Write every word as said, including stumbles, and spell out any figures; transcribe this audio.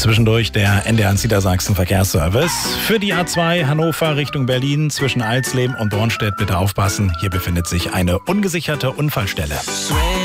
Zwischendurch der N D R Niedersachsen Verkehrsservice. Für die A zwei Hannover Richtung Berlin zwischen Alsleben und Bornstedt bitte aufpassen. Hier befindet sich eine ungesicherte Unfallstelle.